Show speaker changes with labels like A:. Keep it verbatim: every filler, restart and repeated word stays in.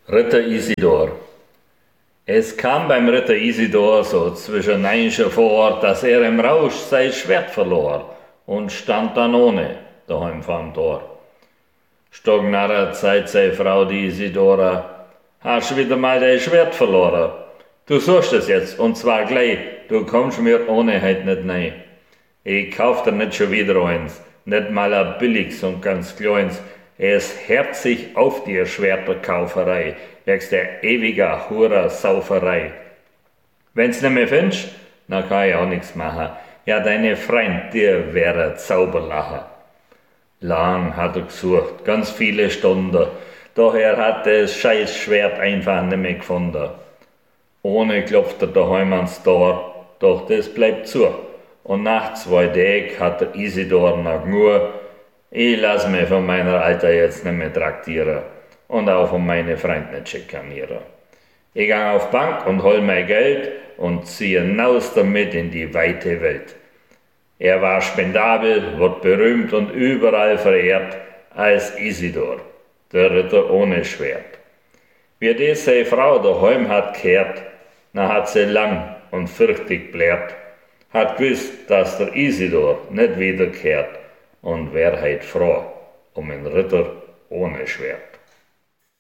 A: Ritter Isidor. Es kam beim Ritter Isidor so zwischen Neinsche vor, dass er im Rausch sein Schwert verlor und stand dann ohne daheim vorm Tor. Stognarrer Zeit sei Frau die Isidora, hast wieder mal dein Schwert verloren. Du suchst es jetzt und zwar gleich, du kommst mir ohne heut nicht nei. Ich kauf dir nicht schon wieder eins, nicht mal ein billiges und ganz kleins. Es herzig auf dir Schwerterkauferei, wächst der ewiger Hurer Sauferei. Wenn's nicht mehr findest, dann kann ich auch nix machen. Ja, deine Freund, dir wäre Zauberlacher. Lang hat er gesucht, ganz viele Stunden, doch er hat das scheiß Schwert einfach nicht mehr gefunden. Ohne klopft er daheim ans Tor, doch das bleibt zu. Und nach zwei Tagen hat der Isidor noch nur, ich lass mich von meiner Alter jetzt nicht mehr traktieren und auch von meine Freund nicht schikanieren. Ich gang auf Bank und hol mein Geld und ziehe hinaus damit in die weite Welt. Er war spendabel, wird berühmt und überall verehrt als Isidor, der Ritter ohne Schwert. Wie das seine Frau daheim hat gehört, na hat sie lang und fürchtig blärt, hat gewusst, dass der Isidor nicht wiederkehrt und wär heut froh um einen Ritter ohne Schwert.